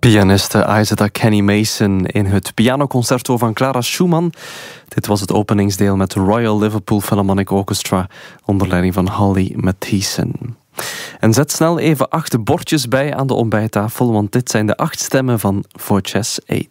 Pianiste Isaac Kenny Mason in het pianoconcerto van Clara Schumann. Dit was het openingsdeel met de Royal Liverpool Philharmonic Orchestra onder leiding van Holly Mathieson. En zet snel even 8 bordjes bij aan de ontbijttafel, want dit zijn de 8 stemmen van Voces 8.